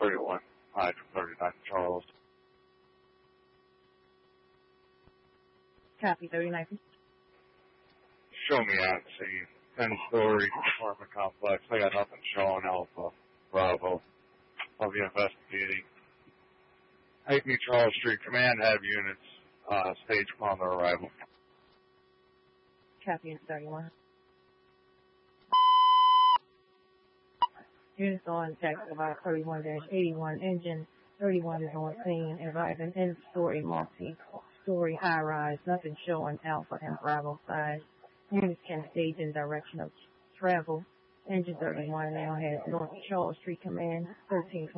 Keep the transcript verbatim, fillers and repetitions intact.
thirty-one, high from thirty-nine Charles. Copy, thirty-nine. Show me out, see. ten-story apartment complex. I got nothing showing. Alpha, Bravo. I'll be investigating. Hackney Charles Street. Command have units. Uh, stage upon their arrival. Copy, thirty-one. Units on tax about thirty-one dash eighty-one engine. thirty-one is on scene. Arriving in-story multi-story high-rise. Nothing showing Alpha and Bravo side. Units can stage in direction of travel. Engine thirty-one now has North Charles Street Command thirteen